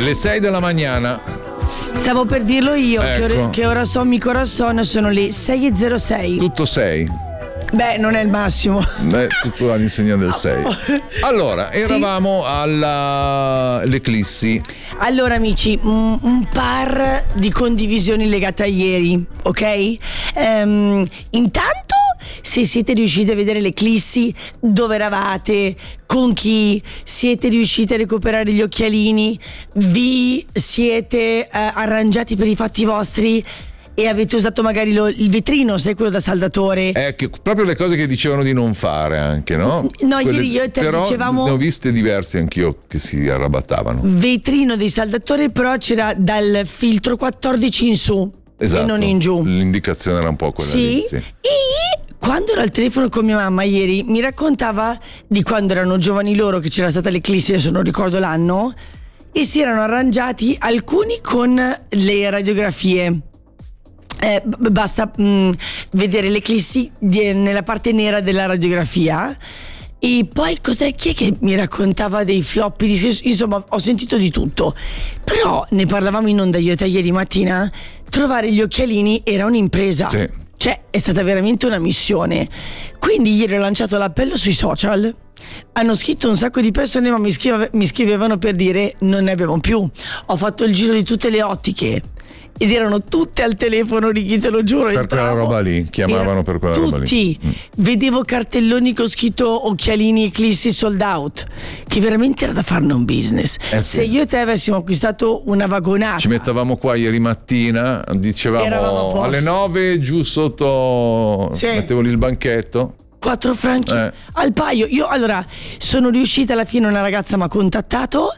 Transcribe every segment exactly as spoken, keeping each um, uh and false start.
Le sei della mañana. Stavo per dirlo io, Ecco. che, ora, che ora so mi corazon, sono le sei e zero sei. Tutto sei. Beh, non è il massimo. Beh, tutto all'insegna del sei. Allora, eravamo sì. all'Eclissi. Allora amici, un, un par di condivisioni legate a ieri, ok? Um, intanto, se siete riusciti a vedere l'Eclissi, dove eravate, con chi, siete riusciti a recuperare gli occhialini, vi siete uh, arrangiati per i fatti vostri e avete usato magari lo, il vetrino, sai, quello da saldatore. Eh, che, proprio le cose che dicevano di non fare anche, no? No, Quelle, ieri io e te però dicevamo. Ne ho viste diverse anch'io che si arrabattavano. Vetrino di saldatore, però c'era dal filtro quattordici in su, esatto, e non in giù. L'indicazione era un po' quella sì, lì. Sì. E quando ero al telefono con mia mamma ieri mi raccontava di quando erano giovani loro, che c'era stata l'Eclissi, adesso non ricordo l'anno, e si erano arrangiati alcuni con le radiografie. Eh, basta mh, vedere l'Eclissi di, nella parte nera della radiografia. E poi cos'è, chi è che mi raccontava dei floppy di, insomma ho sentito di tutto, però ne parlavamo in onda io e te ieri mattina. Trovare gli occhialini era un'impresa, sì. Cioè è stata veramente una missione. Quindi ieri ho lanciato l'appello sui social. Hanno scritto un sacco di persone, ma mi, scrive, mi scrivevano per dire non ne abbiamo più. Ho fatto il giro di tutte le ottiche ed erano tutte al telefono, Ricky, te lo giuro. Per entravo, quella roba lì, chiamavano per quella tutti. roba lì. Mm. Vedevo cartelloni con scritto occhialini Eclissi sold out, che veramente era da farne un business. Eh sì. Se io e te avessimo acquistato una vagonata, ci mettavamo qua ieri mattina, dicevamo alle nove giù sotto, sì. Mettevo lì il banchetto. quattro franchi eh. al paio. Io allora sono riuscita, alla fine una ragazza mi ha contattato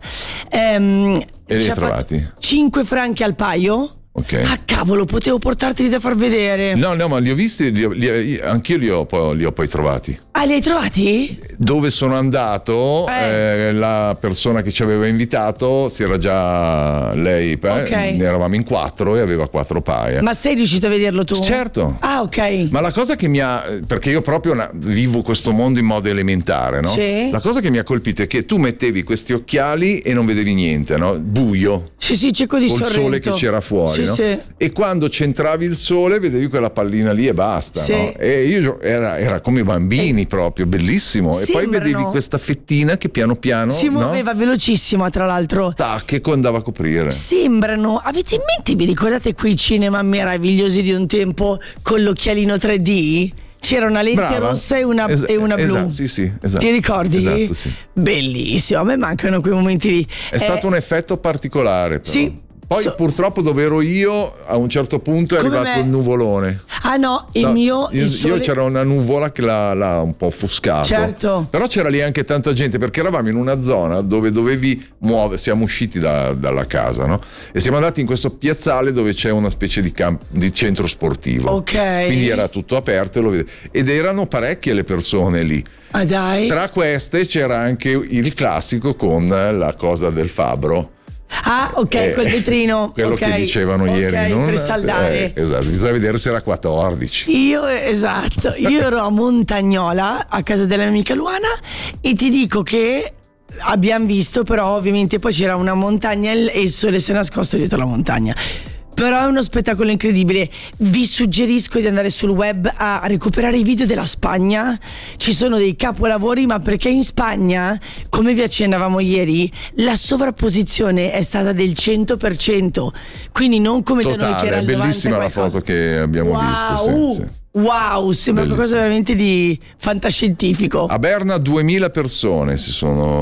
ehm, e li hai trovati? cinque franchi al paio. Okay. Ah cavolo, potevo portarteli da far vedere. No, no, ma li ho visti, li ho, li, anch'io li ho, poi, li ho poi trovati. Ah, li hai trovati? Dove sono andato, eh. Eh, la persona che ci aveva invitato si era già lei, okay. Ne eravamo in quattro e aveva quattro paia. Ma sei riuscito a vederlo tu? Certo. Ah, ok. Ma la cosa che mi ha, perché io proprio una, vivo questo mondo in modo elementare, no? Sì. La cosa che mi ha colpito è che tu mettevi questi occhiali e non vedevi niente, no? Buio. Sì, sì, cieco di Col Sorrento. sole che c'era fuori, sì, no? Sì. E quando centravi il sole vedevi quella pallina lì e basta, sì. No? E io era, era come i bambini, e proprio bellissimo. Sembrano. E poi vedevi questa fettina che piano piano si muoveva, no? Velocissima, tra l'altro. Tac, che andava a coprire. Sembrano, avete in mente, vi ricordate quei cinema meravigliosi di un tempo con l'occhialino tre D? C'era una lente Brava. rossa e una, es- e una blu. Esatto, sì, sì, esatto. Ti ricordi? Esatto, sì. Bellissimo, a me mancano quei momenti lì. È eh, stato un effetto particolare, però. Sì. Poi so, purtroppo dove ero io a un certo punto è arrivato me? il nuvolone. Ah no, il no, mio il io, sole... io c'era una nuvola che l'ha, l'ha un po' offuscato. Certo. Però c'era lì anche tanta gente, perché eravamo in una zona dove dovevi muovere, siamo usciti da, dalla casa, no? E siamo andati in questo piazzale dove c'è una specie di, camp, di centro sportivo. Ok. Quindi era tutto aperto e lo vedevo. Ed erano parecchie le persone lì. Ah dai. Tra queste c'era anche il classico con la cosa del fabbro. Ah, ok, eh, quel vetrino. Quello okay. che dicevano okay, ieri. Non, per saldare. Eh, esatto, bisogna vedere se era quattordici. Io, esatto, io ero a Montagnola, a casa della mia amica Luana, e ti dico che abbiamo visto, però ovviamente poi c'era una montagna e il sole si è nascosto dietro la montagna. Però è uno spettacolo incredibile. Vi suggerisco di andare sul web a recuperare i video della Spagna. Ci sono dei capolavori, ma perché in Spagna, come vi accennavamo ieri, la sovrapposizione è stata del cento per cento. Quindi non come Totale, da noi che era il è bellissima la foto che abbiamo wow, visto. Sì, sì. Wow, sembra qualcosa veramente di fantascientifico. A Berna duemila persone si sono